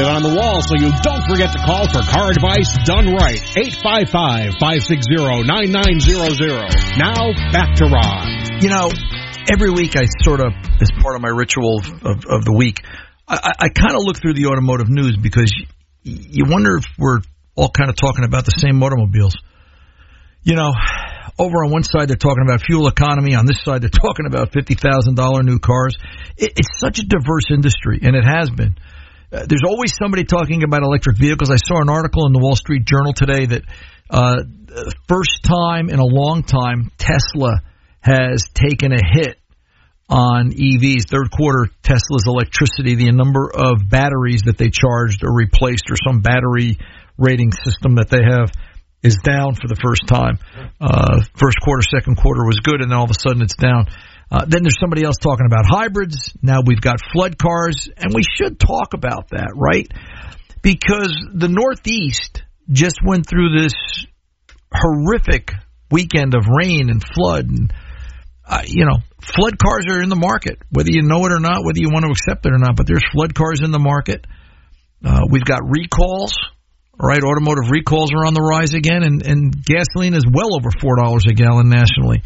it on the wall so you don't forget to call for car advice done right. 855-560-9900. Now, back to Ron. You know, every week I sort of, as part of my ritual of the week, I kind of look through the automotive news because you wonder if we're all kind of talking about the same automobiles. You know, over on one side they're talking about fuel economy. On this side they're talking about $50,000 new cars. It's such a diverse industry, and it has been. There's always somebody talking about electric vehicles. I saw an article in the Wall Street Journal today that first time in a long time Tesla has taken a hit on EVs. Third quarter, Tesla's electricity, the number of batteries that they charged or replaced or some battery rating system that they have is down for the first time. First quarter, second quarter was good, and then all of a sudden it's down. Then there's somebody else talking about hybrids. Now we've got flood cars, and we should talk about that, right? Because the Northeast just went through this horrific weekend of rain and flood, and flood cars are in the market, whether you know it or not, whether you want to accept it or not, but there's flood cars in the market. We've got recalls, right? Automotive recalls are on the rise again, and gasoline is well over $4 a gallon nationally.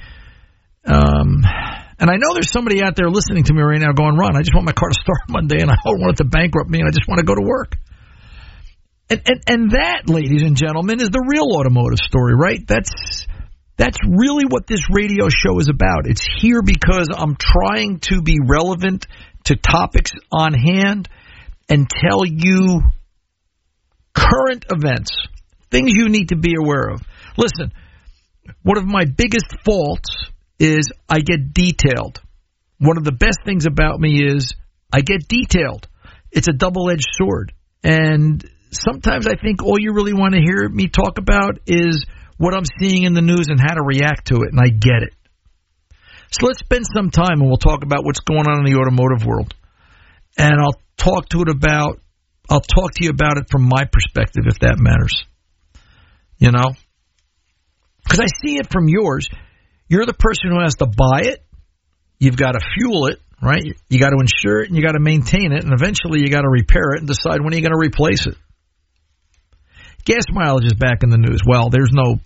And I know there's somebody out there listening to me right now going, Ron, I just want my car to start Monday, and I don't want it to bankrupt me, and I just want to go to work. And that, ladies and gentlemen, is the real automotive story, right? That's really what this radio show is about. It's here because I'm trying to be relevant to topics on hand and tell you current events, things you need to be aware of. Listen, one of my biggest faults is I get detailed. One of the best things about me is I get detailed. It's a double-edged sword. And sometimes I think all you really want to hear me talk about is what I'm seeing in the news and how to react to it, and I get it. So let's spend some time and we'll talk about what's going on in the automotive world. And I'll talk to you about it from my perspective, if that matters. You know? Because I see it from yours. You're the person who has to buy it. You've got to fuel it, right? You got to insure it and you got to maintain it, and eventually you got to repair it and decide when you're going to replace it. Gas mileage is back in the news. Well, there's no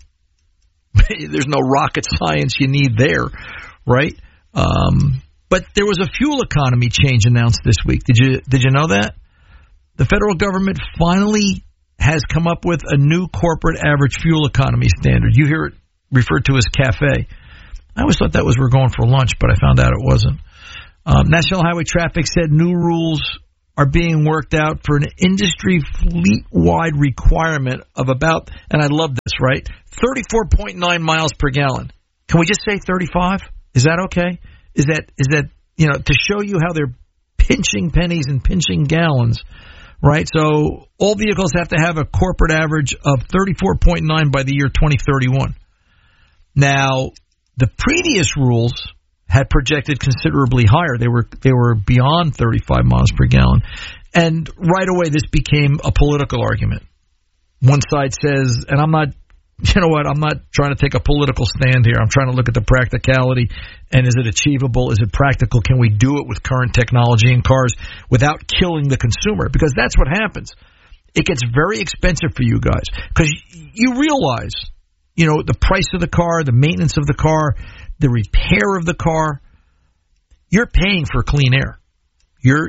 rocket science you need there, right? But there was a fuel economy change announced this week. Did you know that? The federal government finally has come up with a new corporate average fuel economy standard. You hear it referred to as CAFE. I always thought that was we're going for lunch, but I found out it wasn't. National Highway Traffic said new rules are being worked out for an industry fleet-wide requirement of about, and I love this, right, 34.9 miles per gallon. Can we just say 35? Is that okay? Is that to show you how they're pinching pennies and pinching gallons, right? So all vehicles have to have a corporate average of 34.9 by the year 2031. Now, the previous rules had projected considerably higher. They were beyond 35 miles per gallon. And right away, this became a political argument. One side says, and I'm not trying to take a political stand here. I'm trying to look at the practicality, and is it achievable? Is it practical? Can we do it with current technology in cars without killing the consumer? Because that's what happens. It gets very expensive for you guys because you realize, the price of the car, the maintenance of the car, the repair of the car. You're paying for clean air. You're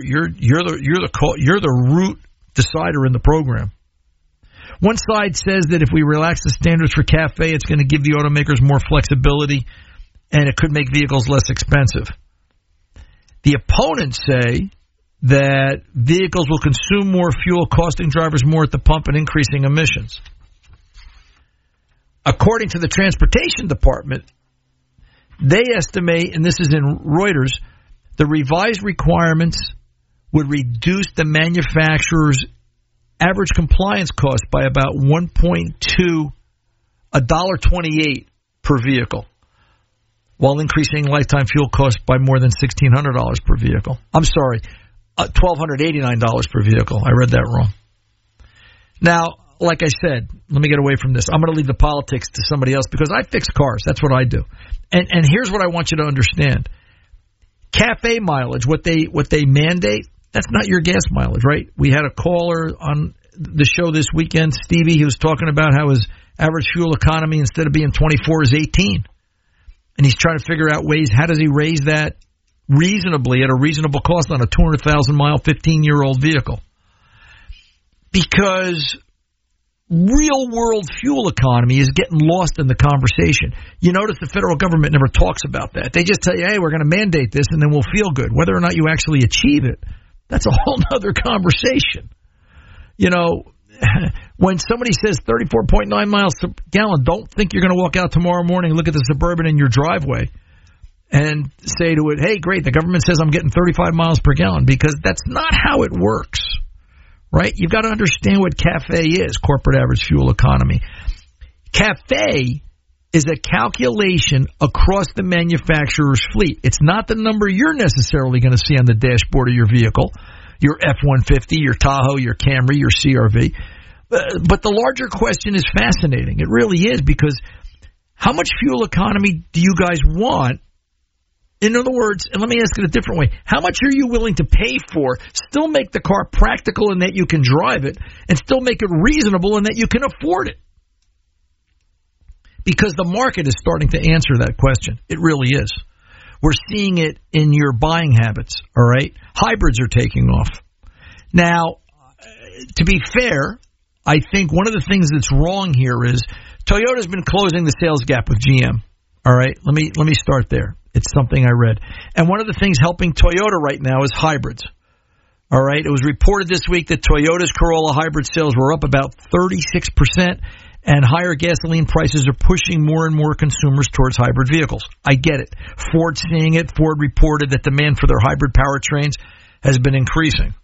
the root decider in the program. One side says that if we relax the standards for CAFE, it's going to give the automakers more flexibility and it could make vehicles less expensive. The opponents say that vehicles will consume more fuel, costing drivers more at the pump and increasing emissions. According to the Transportation Department, they estimate, and this is in Reuters, the revised requirements would reduce the manufacturer's average compliance cost by about $1.28 per vehicle, while increasing lifetime fuel costs by more than $1,600 per vehicle. I'm sorry, $1,289 per vehicle. I read that wrong. Now, like I said, let me get away from this. I'm going to leave the politics to somebody else because I fix cars. That's what I do. And here's what I want you to understand. CAFE mileage, what they mandate, That's not your gas mileage, right? We had a caller on the show this weekend, Stevie. He was talking about how his average fuel economy, instead of being 24, is 18. And he's trying to figure out ways, how does he raise that reasonably at a reasonable cost on a 200,000-mile, 15-year-old vehicle? Because real-world fuel economy is getting lost in the conversation. You notice the federal government never talks about that. They just tell you, hey, we're going to mandate this, and then we'll feel good. Whether or not you actually achieve it, that's a whole other conversation. You know, when somebody says 34.9 miles per gallon, don't think you're going to walk out tomorrow morning, look at the Suburban in your driveway, and say to it, hey, great, the government says I'm getting 35 miles per gallon, because that's not how it works. Right? You've got to understand what CAFE is, corporate average fuel economy. CAFE is a calculation across the manufacturer's fleet. It's not the number you're necessarily going to see on the dashboard of your vehicle, your F-150, your Tahoe, your Camry, your CRV. But the larger question is fascinating. It really is, because how much fuel economy do you guys want? In other words, and let me ask it a different way, how much are you willing to pay for, still make the car practical in that you can drive it, and still make it reasonable in that you can afford it? Because the market is starting to answer that question. It really is. We're seeing it in your buying habits, all right? Hybrids are taking off. Now, to be fair, I think one of the things that's wrong here is Toyota's been closing the sales gap with GM, all right? Let me start there. It's something I read. And one of the things helping Toyota right now is hybrids. All right? It was reported this week that Toyota's Corolla hybrid sales were up about 36%, and higher gasoline prices are pushing more and more consumers towards hybrid vehicles. I get it. Ford's seeing it. Ford reported that demand for their hybrid powertrains has been increasing,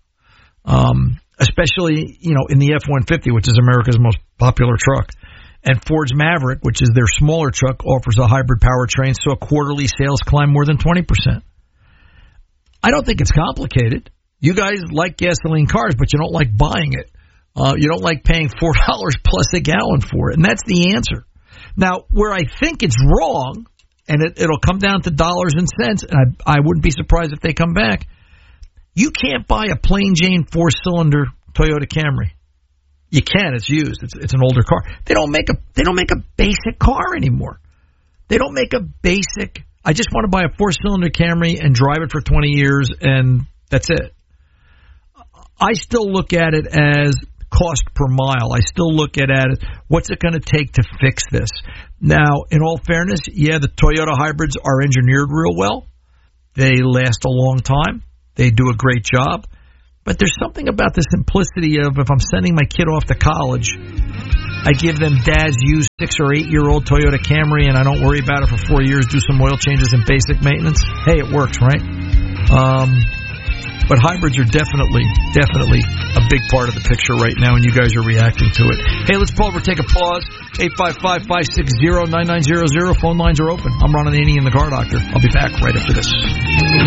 especially, in the F-150, which is America's most popular truck. And Ford's Maverick, which is their smaller truck, offers a hybrid powertrain, so quarterly sales climb more than 20%. I don't think it's complicated. You guys like gasoline cars, but you don't like buying it. You don't like paying $4 plus a gallon for it, and that's the answer. Now, where I think it's wrong, and it'll come down to dollars and cents, and I wouldn't be surprised if they come back, you can't buy a plain Jane 4-cylinder Toyota Camry. You can. It's used. It's an older car. They don't make a basic car anymore. They don't make a basic. I just want to buy a 4-cylinder Camry and drive it for 20 years, and that's it. I still look at it as cost per mile. I still look at it, what's it going to take to fix this? Now, in all fairness, yeah, the Toyota hybrids are engineered real well. They last a long time. They do a great job. But there's something about the simplicity of, if I'm sending my kid off to college, I give them Dad's used 6 or 8-year-old Toyota Camry, and I don't worry about it for 4 years, do some oil changes and basic maintenance. Hey, it works, right? But hybrids are definitely a big part of the picture right now, and you guys are reacting to it. Hey, let's pull over, take a pause. 855-560-9900. Phone lines are open. I'm Ron Ananian, the Car Doctor. I'll be back right after this.